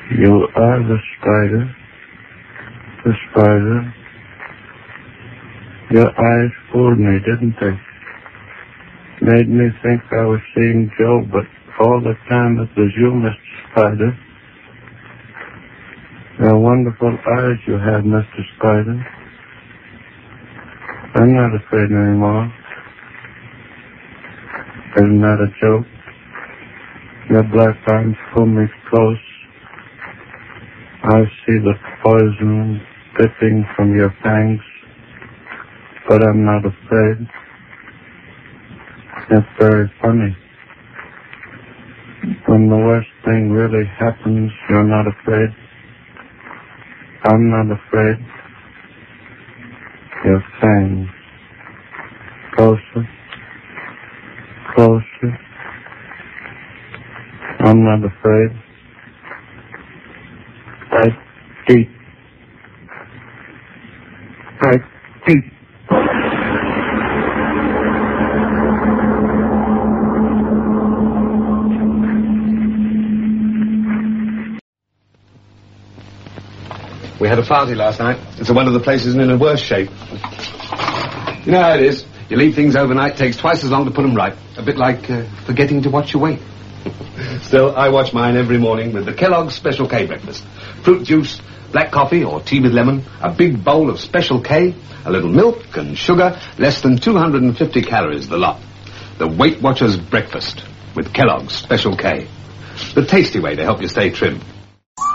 You are the spider. The spider. Your eyes fooled me, didn't they? Made me think I was seeing Joe, but all the time it was you, Mr. Spider. They're wonderful eyes you have, Mr. Spider. I'm not afraid anymore. Isn't that a joke? Your black arms pull me close. I see the poison dripping from your fangs, but I'm not afraid. It's very funny. When the worst thing really happens, you're not afraid. I'm not afraid. Your fangs. Closer. Closer. I'm not afraid. Tight teeth. Tight teeth. We had a party last night, and so one of the places is in a worse shape. You know how it is. You leave things overnight, takes twice as long to put them right. A bit like forgetting to watch your weight. Still, I watch mine every morning with the Kellogg's Special K breakfast. Fruit juice, black coffee or tea with lemon, a big bowl of Special K, a little milk and sugar, less than 250 calories the lot. The Weight Watchers breakfast with Kellogg's Special K. The tasty way to help you stay trim.